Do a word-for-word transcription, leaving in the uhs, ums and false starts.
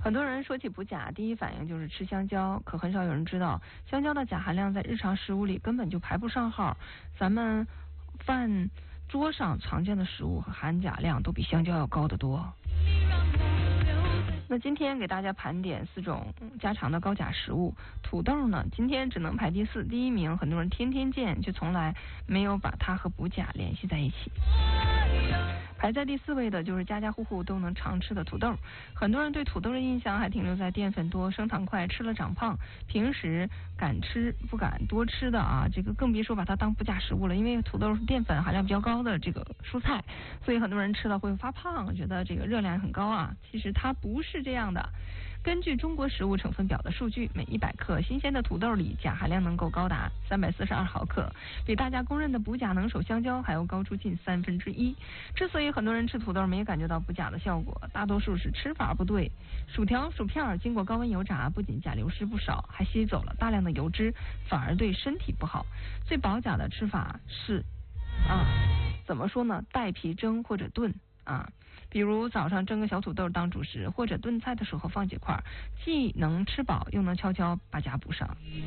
很多人说起补钾，第一反应就是吃香蕉，可很少有人知道，香蕉的钾含量在日常食物里根本就排不上号。咱们饭桌上常见的食物和含钾量都比香蕉要高得多。那今天给大家盘点四种家常的高钾食物。土豆呢，今天只能排第四，第一名很多人天天见，却从来没有把它和补钾联系在一起。排在第四位的就是家家户户都能常吃的土豆。很多人对土豆的印象还停留在淀粉多、升糖快、吃了长胖，平时敢吃不敢多吃的啊，这个更别说把它当补钾食物了。因为土豆是淀粉含量比较高的这个蔬菜，所以很多人吃了会发胖，觉得这个热量很高啊。其实它不是这样的。根据中国食物成分表的数据，每一百克新鲜的土豆里钾含量能够高达三百四十二毫克，比大家公认的补钾能手香蕉还要高出近三分之一。之所以很多人吃土豆没有感觉到补钾的效果，大多数是吃法不对。薯条、薯片经过高温油炸，不仅钾流失不少，还吸走了大量的油脂，反而对身体不好。最保钾的吃法是啊，怎么说呢？带皮蒸或者炖啊，比如早上蒸个小土豆当主食，或者炖菜的时候放几块，既能吃饱又能悄悄把钾补上。